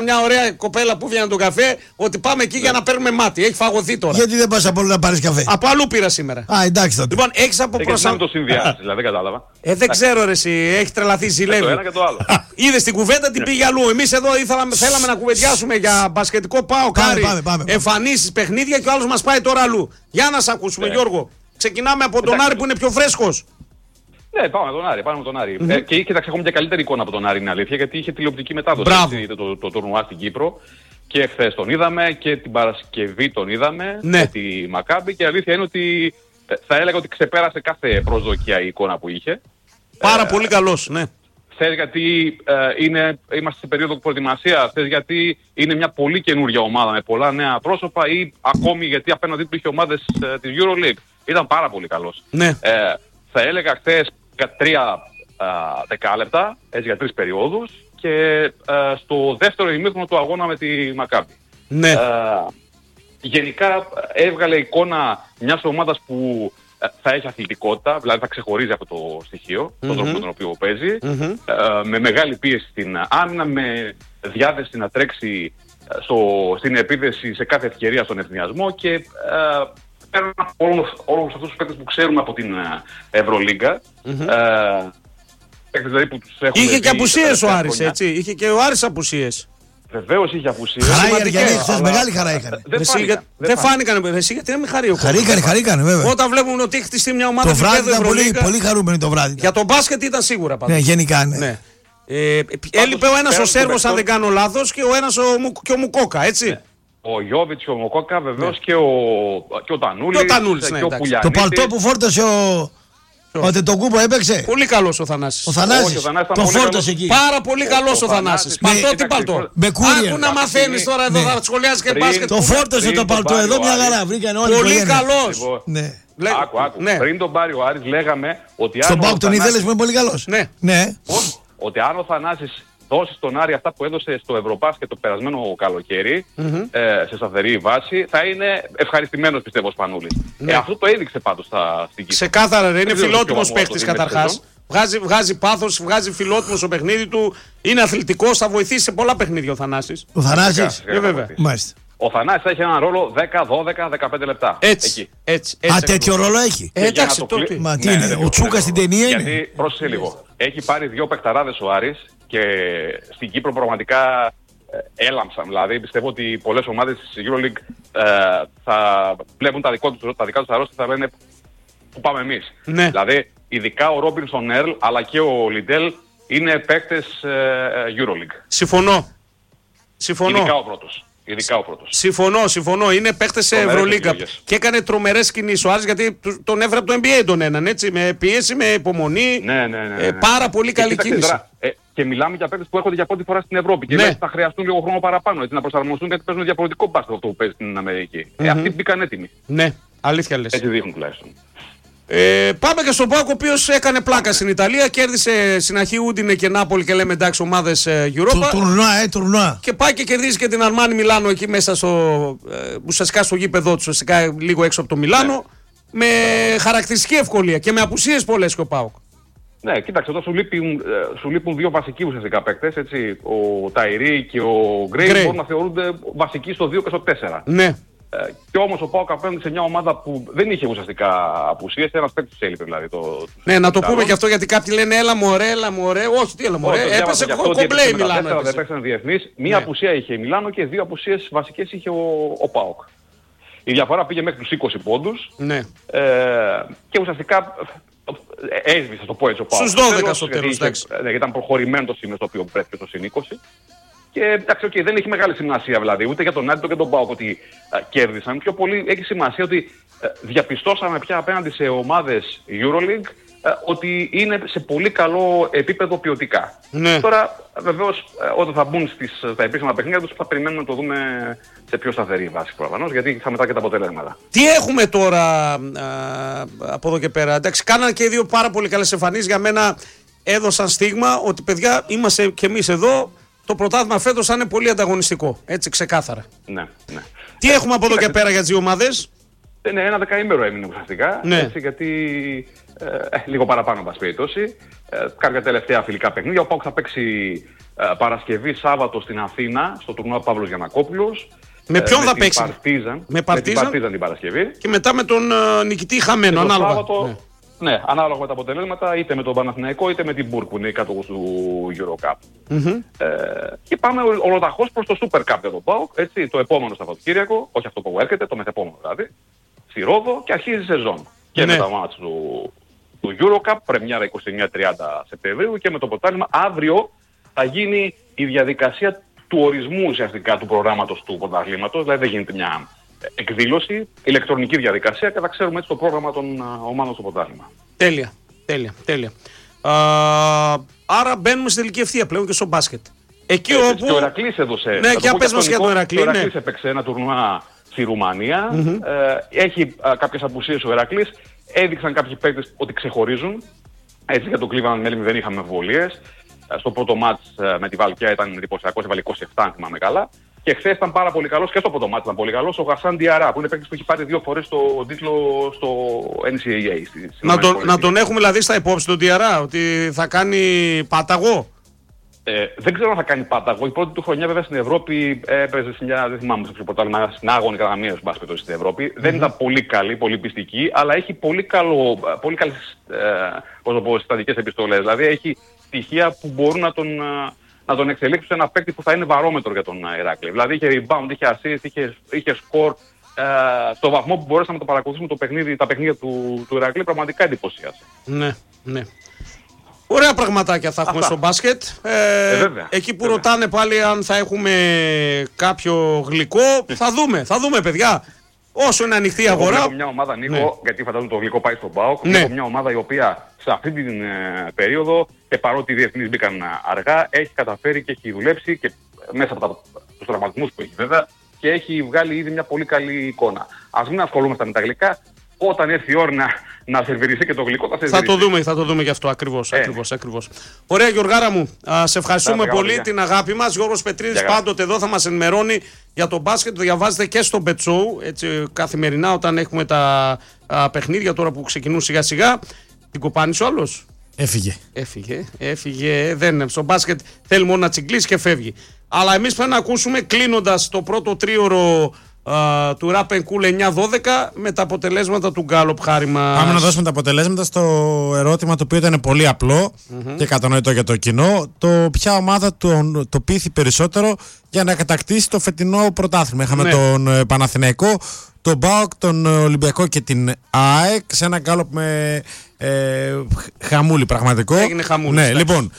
μια ωραία κοπέλα που βγαίνει τον καφέ ότι πάμε εκεί για να παίρνουμε μάτι. Έχει φαγωθεί τώρα. Γιατί δεν πας από όλο να πάρεις καφέ? Από αλλού πήρα σήμερα. Α, εντάξει τότε. Λοιπόν, έχεις από προσανατολισμό. Το συνδυάζεις, δηλαδή, δεν κατάλαβα. Δεν ξέρω ρε εσύ, έχει τρελαθεί, ζηλεύει. Το ένα και το άλλο. Είδες την κουβέντα, την πήγε αλλού. Εμείς εδώ θέλαμε να κουβεντιάσουμε για μπασκετικό ΠΑΟΚ, εμφανίσεις, παιχνίδια και ο άλλος μας πάει τώρα αλλού. Για να σε ακούσουμε, Γιώργο. Ξεκινάμε από τον Άρη που είναι πιο φρέσκος. Ναι, πάμε με τον Άρη. Και κοίταξε, έχουμε και καλύτερη εικόνα από τον Άρη, είναι αλήθεια, γιατί είχε τηλεοπτική μετάδοση το τουρνουά στην Κύπρο. Και χθες τον είδαμε και την Παρασκευή τον είδαμε με τη Μακάμπι. Και η αλήθεια είναι ότι θα έλεγα ότι ξεπέρασε κάθε προσδοκία η εικόνα που είχε. Πάρα πολύ καλός, ναι. Θες γιατί είμαστε σε περίοδο προετοιμασίας, θες γιατί είναι μια πολύ καινούργια ομάδα με πολλά νέα πρόσωπα ή ακόμη γιατί απέναντί του είχε ομάδες της EuroLeague. Ήταν πάρα πολύ καλός. Ναι. Θα έλεγα χθες 3 δεκάλεπτα, έτσι για 3 περιόδους και στο δεύτερο ημίχρονο του αγώνα με τη Μακάμπι. Ναι. Γενικά έβγαλε εικόνα μιας ομάδας που θα έχει αθλητικότητα, δηλαδή θα ξεχωρίζει από το στοιχείο, τον τρόπο με τον οποίο παίζει, με μεγάλη πίεση στην άμυνα, με διάθεση να τρέξει στην επίθεση σε κάθε ευκαιρία στον ευθυνιασμό και παίρνουν όλους αυτούς τους παίκτες που ξέρουμε από την Ευρωλίγκα. Δηλαδή που τους είχε και απουσίες ο Άρης, έτσι. Είχε και ο Άρης απουσίες. Βεβαίως είχε απουσίες. Μεγάλη χαρά είχαν. Δεν φάνηκαν. Εσύ γιατί να μην χαρεί ο κόσμος. Χαρήκανε βέβαια. Όταν βλέπουν ότι έχει χτιστεί μια ομάδα το βράδυ ήταν πολύ χαρούμενοι το βράδυ. Για τον μπάσκετ ήταν σίγουρα πάντως. Ναι, γενικά ναι. Έλειπε ο ένας ο Σέρβος αν δεν κάνω λάθος και ο ένας ο Μουκόκα, έτσι. Ο Γιώβιτς, ο Μοκόκα, βεβαίως και ο Τανούλης και ο Πουλιανίτης. Το παλτό που φόρτωσε ο Αντετοκούμπο έπαιξε. Πολύ καλός ο Θανάσης. Ο Θανάσης το φόρτωσε εκεί. Πάρα πολύ καλός ο Θανάσης. Παλτό τι παλτό. Άκου να μαθαίνεις τώρα εδώ, θα σχολιάσεις και μπάσκετ. Το φόρτωσε το παλτό εδώ, μια χαρά. Βρήκαν όλοι. Πολύ καλός. Άκου. Πριν τον πάρει ο Άρης λέγαμε ότι στον ΠΑΟΚ τον ήθελες που είναι πολύ καλός. Ναι. Ότι αν ο Θανάσης δώσει στον Άρη αυτά που έδωσε στο Ευρωπάσκετ το περασμένο καλοκαίρι, σε σταθερή βάση, θα είναι ευχαριστημένος πιστεύω ο Σπανούλης. Αυτό το έδειξε πάντως στην Κύπρο. Ξεκάθαρα, είναι φιλότιμος παίκτης καταρχάς. Βγάζει πάθος, βγάζει φιλότιμο στο παιχνίδι του. Είναι αθλητικός, θα βοηθήσει σε πολλά παιχνίδια ο Θανάσης. Ο Θανάσης. Βέβαια. Ο Θανάσης θα έχει έναν ρόλο 10, 12, 15 λεπτά. Έτσι. Τέτοιο ρόλο έχει. Εντάξει τότε. Μα τι είναι, ο Τσούκας στην ταινία είναι. Γιατί, πρόσεχε λίγο, έχει πάρει 2 παικταράδες ο Άρης και στην Κύπρο πραγματικά έλαμψαν. Δηλαδή πιστεύω ότι πολλές ομάδες της EuroLeague θα βλέπουν τα δικά τους αρρώστια και θα λένε που πάμε εμείς. Ναι. Δηλαδή ειδικά ο Ρόμπινσον Έρλ αλλά και ο Λιντέλ είναι παίκτες EuroLeague. Συμφωνώ. Ειδικά ο πρώτος. Συμφωνώ. Είναι παίχτες σε Ευρωλίγκα. Και έκανε τρομερές κινήσεις ο Άρης γιατί τον έφερε από το NBA τον έναν, έτσι. Με πίεση, με υπομονή. Ναι. Πάρα πολύ καλή κίνηση. Τώρα, και μιλάμε για παίκτες που έρχονται για πρώτη φορά στην Ευρώπη. Και θα χρειαστούν λίγο χρόνο παραπάνω έτσι, να προσαρμοστούν γιατί παίζουν διαφορετικό μπάσκετ αυτό που παίζει στην Αμερική. Αυτοί μπήκαν έτοιμοι. Ναι, αλήθεια λες. Έτσι δείχνουν τουλάχιστον. Πάμε και στον ΠΑΟΚ ο οποίος έκανε πλάκα στην Ιταλία. Κέρδισε στην αρχή Ούντινε και Νάπολη και λέμε εντάξει ομάδες Europa. Τουρνουά. Και πάει και κερδίζει και την Αρμάνι Μιλάνο εκεί μέσα ουσιαστικά στο γήπεδο του, ουσιαστικά λίγο έξω από το Μιλάνο. Με χαρακτηριστική ευκολία και με απουσίες πολλές και ο ΠΑΟΚ. Ναι, κοίταξε, εδώ σου λείπουν 2 βασικοί ουσιαστικά παίκτες, έτσι. Ο Ταϊρή και ο Γκρέι μπορούν να θεωρούνται βασικοί στο 2 και στο 4. Ναι. Και όμως ο ΠΑΟΚ απέναντι σε μια ομάδα που δεν είχε ουσιαστικά απουσίες, ένας παίκτης έλειπε δηλαδή. Ναι, να το πούμε και αυτό γιατί κάποιοι λένε έλα μωρέ, όχι τι έλα μωρέ, έπεσε κομπλέ η Μιλάνο. Δεν παίξαν διεθνείς, μία απουσία είχε η Μιλάνο και 2 απουσίες βασικές είχε ο ΠΑΟΚ. Η διαφορά πήγε μέχρι τους 20 πόντους και ουσιαστικά έσβησε το πω έτσι ο ΠΑΟΚ. Στους 12 στο τέλος, εντάξει. Ήταν προχωρημένο το σημείο στο οποίο βρέθηκε στο συν 20. Και εντάξει, δεν έχει μεγάλη σημασία δηλαδή ούτε για τον Άρη και τον ΠΑΟΚ ότι κέρδισαν. Πιο πολύ έχει σημασία ότι διαπιστώσαμε πια απέναντι σε ομάδες EuroLeague ότι είναι σε πολύ καλό επίπεδο ποιοτικά. Ναι. Τώρα βεβαίως όταν θα μπουν στα επίσημα παιχνίδια τους θα περιμένουμε να το δούμε σε πιο σταθερή βάση προφανώς γιατί θα μετά και τα αποτελέσματα. Τι έχουμε τώρα από εδώ και πέρα? Εντάξει, κάναν και 2 πάρα πολύ καλές εμφανίσεις. Για μένα έδωσαν στίγμα ότι παιδιά είμαστε κι εμείς εδώ. Το πρωτάθλημα φέτος θα είναι πολύ ανταγωνιστικό. Έτσι ξεκάθαρα. Ναι. Τι έχουμε από εδώ και πέρα για τις 2 ομάδες? Ναι, ένα δεκαήμερο έμεινε ουσιαστικά. Ναι. Έτσι, γιατί λίγο παραπάνω, εν πάση περιπτώσει. Κάποια τελευταία φιλικά παιχνίδια. Ο ΠΑΟΚ θα παίξει Παρασκευή, Σάββατο στην Αθήνα, στο τουρνουά Παύλος Γιαννακόπουλος. Με ποιον θα παίξει? Με την Παρτίζαν την Παρασκευή. Και μετά με τον νικητή χαμένο, ανάλογα. Σάββατο, ναι, ανάλογα με τα αποτελέσματα, είτε με τον Παναθηναϊκό είτε με την Μπουργκ που είναι η κάτοχος του EuroCup. Και πάμε ολοταχώς προς το Super Cup εδώ ΠΑΟΚ, έτσι, το επόμενο Σαββατοκύριακο, όχι αυτό που έρχεται, το μεθεπόμενο δηλαδή, στη Ρόδο, και αρχίζει η σεζόν. Και με τα μάτς του EuroCup, πρεμιέρα 29-30 Σεπτεμβρίου, και με το πρωτάθλημα αύριο θα γίνει η διαδικασία του ορισμού ουσιαστικά του προγράμματος του πρωταθλήματος, δηλαδή δεν γίνεται μια εκδήλωση, ηλεκτρονική διαδικασία, και θα ξέρουμε έτσι το πρόγραμμα των ομάδων στο πρωτάθλημα. Τέλεια. Άρα μπαίνουμε στην τελική ευθεία πλέον και στο μπάσκετ. Εκεί όπου... Και ο Ηρακλής έδωσε... Ναι, και πες μας για τον Ηρακλή. Ο Ηρακλής έπαιξε ένα τουρνουά στη Ρουμανία. Έχει κάποιες απουσίες ο Ηρακλής. Έδειξαν κάποιοι παίκτες ότι ξεχωρίζουν. Έτσι, για το Cleveland Melvin δεν είχαμε αμφιβολίες. Στο πρώτο μάτς με τη Βαλκιά ήταν εντυπωσιακός, έβαλε 27 αν θυμάμαι καλά. Και χθες ήταν πάρα πολύ καλός, και στο πρώτο μάτς ήταν πολύ καλός, ο Γασάν Διαρά, που είναι παίκτης που έχει πάρει 2 φορές το τίτλο στο NCAA. Να τον έχουμε δηλαδή στα υπόψη τον Διαρά, ότι θα κάνει πάταγο. Δεν ξέρω αν θα κάνει πάταγο. Η πρώτη του χρονιά βέβαια στην Ευρώπη έπαιζε σε μια, δεν θυμάμαι σε ποιο πρωτάθλημα, στην άγωνη κατά μία στην Ευρώπη. Δεν ήταν πολύ καλή, πολύ πιστική, αλλά έχει πολύ καλές στατικές επιστολές. Δηλαδή έχει στοιχεία που μπορούν να τον εξελίξουν σε ένα παίκτη που θα είναι βαρόμετρο για τον Ηράκλη. Δηλαδή είχε rebound, είχε assist, είχε score. Στο βαθμό που μπορέσαμε να το παρακολουθήσουμε τα παιχνίδια του Ηράκλη, πραγματικά εντυπωσίασε. Ναι. Ωραία πραγματάκια θα έχουμε στο μπάσκετ. Εκεί που ρωτάνε πάλι αν θα έχουμε κάποιο γλυκό, θα δούμε παιδιά. Όσο είναι ανοιχτή η αγορά. Έχω μια ομάδα, Νίκο, γιατί φαντάζομαι το γλυκό πάει στον ΠΑΟΚ. Έχω μια ομάδα η οποία σε αυτή την περίοδο, και παρότι οι διεθνείς μπήκαν αργά, έχει καταφέρει και έχει δουλέψει, και μέσα από τους τραυματισμούς που έχει βέβαια, και έχει βγάλει ήδη μια πολύ καλή εικόνα. Ας μην ασχολούμαστε με τα γλυκά. Όταν έρθει η ώρα να σερβιριστεί και το γλυκό, θα σερβιριστεί. Θα το δούμε γι' αυτό ακριβώς. Ωραία, Γιωργάρα μου, σε ευχαριστούμε πολύ, την αγάπη μας. Γιώργος Πετρίδης πάντοτε εδώ θα μας ενημερώνει για το μπάσκετ. Το διαβάζετε και στο Bet Show, έτσι, καθημερινά όταν έχουμε τα παιχνίδια τώρα που ξεκινούν σιγά σιγά. Την κοπάνησε ο άλλος. Έφυγε. Δεν, στο μπάσκετ θέλει μόνο να τσιγκλίσει και φεύγει. Αλλά εμείς πρέπει να ακούσουμε, κλείνοντας το πρώτο τρίωρο του Rap and Cool 9-12, με τα αποτελέσματα του Γκάλοπ, χάρη μας. Πάμε να δώσουμε τα αποτελέσματα στο ερώτημα το οποίο ήταν πολύ απλό και κατανοητό για το κοινό. Ποια ομάδα το πείθει περισσότερο για να κατακτήσει το φετινό πρωτάθλημα. Είχαμε τον Παναθηναϊκό, τον ΠΑΟΚ, τον Ολυμπιακό και την ΑΕΚ σε ένα Γκάλοπ με χαμούλη πραγματικό. Έγινε χαμούλη. Ναι, λοιπόν,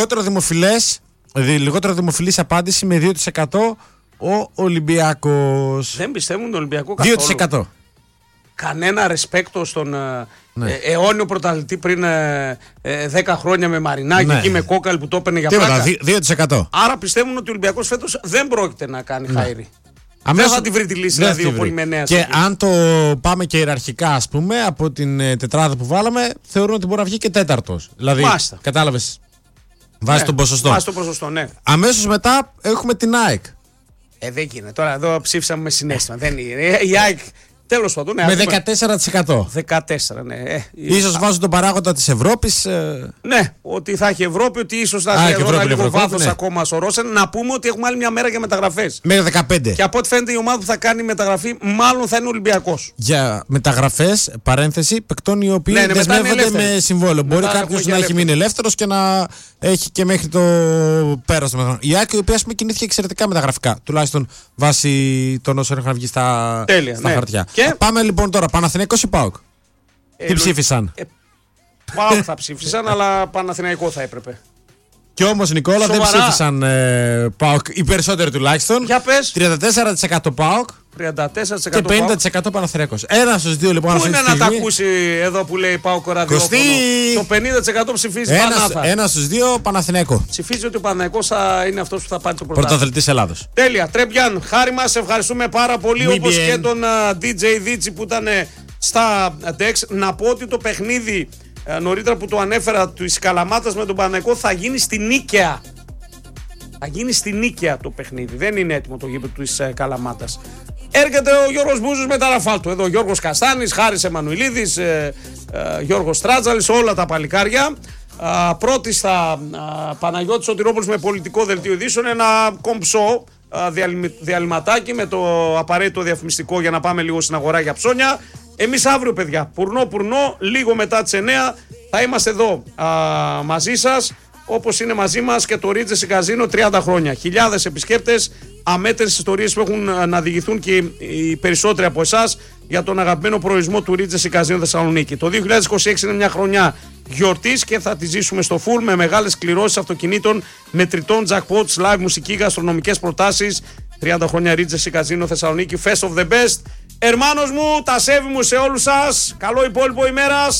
λιγότερο δημοφιλής απάντηση με 2%. Ο Ολυμπιακός. Δεν πιστεύουν τον Ολυμπιακό καθόλου. 2%. Κανένα ρεσπέκτο στον αιώνιο πρωταθλητή πριν 10 χρόνια με Μαρινάκη, εκεί με Κόκαλ που το έπαιρνε για πλάκα. 2%. Άρα πιστεύουν ότι ο Ολυμπιακός φέτος δεν πρόκειται να κάνει χάιρι. Δεν θα τη βρει τη λύση δηλαδή ο Πολυμενέας. Και αν το πάμε και ιεραρχικά, ας πούμε, από την τετράδα που βάλαμε, θεωρούν ότι μπορεί να βγει και τέταρτος. Δηλαδή, κατάλαβες, βάζει τον ποσοστό. Βάζει το ποσοστό, ναι. Αμέσως μετά έχουμε την ΑΕΚ. Δεν γίνεται. Τώρα εδώ ψήφισαμε με συναίσθημα. Δεν είναι. Η ΑΕΚ, τέλος πάντων. Με 14%. 14, ναι. Ίσως βάζουν τον παράγοντα της Ευρώπης. Ναι, ότι θα έχει Ευρώπη, ότι ίσως θα έχει ένα λίγο βάθος ακόμα στο Ρόσεν. Να πούμε ότι έχουμε άλλη μια μέρα για μεταγραφές. Μέχρι 15. Και από ό,τι φαίνεται η ομάδα που θα κάνει μεταγραφή μάλλον θα είναι Ολυμπιακός. Για μεταγραφές, παρένθεση, παικτών οι οποίοι δεσμεύονται με συμβόλαιο. Μπορεί κάποιος να έχει μείνει ελεύθερος και να έχει και μέχρι το πέρας των μεταγραφών. Η ΑΕΚ, η οποία κινήθηκε εξαιρετικά μεταγραφικά, τουλάχιστον βάσει των όσων έχουν βγει στα χαρτιά. Και... Πάμε λοιπόν τώρα, Παναθηναϊκός ή ΠΑΟΚ. Τι ψήφισαν. ΠΑΟΚ θα ψήφισαν, αλλά Παναθηναϊκό θα έπρεπε. Και όμως, Νικόλα, δεν ψήφισαν ΠΑΟΚ, οι περισσότεροι τουλάχιστον. Για πες. 34% ΠΑΟΚ 34% και 50% Παναθηναϊκός. Ένα στους δύο λοιπόν. Πού είναι να τα ακούσει εδώ που λέει ΠΑΟΚ ραδιόφωνο. Το 50% ψηφίζει Πανάθα. Ένα στους δύο Παναθηναϊκό. Ψηφίζει ότι ο Παναθηναϊκός θα είναι αυτός που θα πάρει το πρωτάθλημα. Πρωταθλητής Ελλάδος. Τέλεια. Τρέμπιαν, χάρη μας, ευχαριστούμε πάρα πολύ. Όπως και τον DJ Δίτσι που ήταν στα Dex. Να πω ότι το παιχνίδι νωρίτερα που το ανέφερα της Καλαμάτας με τον Παναθηναϊκό θα γίνει στη Νίκαια. Θα γίνει στη Νίκαια το παιχνίδι. Δεν είναι έτοιμο το γήπεδο της Καλαμάτας. Έρχεται ο Γιώργος Μπούζος με τα Ραφάλτου. Εδώ Γιώργος Καστάνης, Χάρης Εμμανουηλίδης, Γιώργος Τράτζαλης, όλα τα παλικάρια. Πρώτη στα Παναγιώτης Σωτηρόπουλος με πολιτικό δελτίο ειδήσεων. Ένα κομψό διαλυματάκι με το απαραίτητο διαφημιστικό για να πάμε λίγο στην αγορά για ψώνια. Εμείς αύριο, παιδιά, πουρνό, λίγο μετά τις 9 θα είμαστε εδώ μαζί σας, όπως είναι μαζί μας και το Regency Casino 30 χρόνια. Χιλιάδες επισκέπτες, αμέτρητες ιστορίες που έχουν να διηγηθούν και οι περισσότεροι από εσάς για τον αγαπημένο προορισμό του Regency Casino Θεσσαλονίκη. Το 2026 είναι μια χρονιά γιορτής και θα τη ζήσουμε στο full με μεγάλες κληρώσεις αυτοκινήτων, μετρητών, jackpots, live μουσική, γαστρονομικές προτάσεις. 30 χρόνια Regency Casino Θεσσαλονίκη, Fest of the Best. Ερμάνος μου, τα σέβη μου σε όλους σας. Καλό υπόλοιπο ημέρας.